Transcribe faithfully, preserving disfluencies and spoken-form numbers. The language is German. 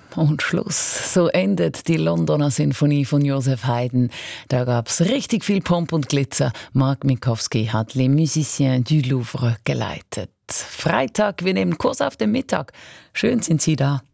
Und Schluss. So endet die Londoner Sinfonie von Joseph Haydn. Da gab's richtig viel Pomp und Glitzer. Marc Minkowski hat Les Musiciens du Louvre geleitet. Freitag, wir nehmen Kurs auf den Mittag. Schön sind Sie da.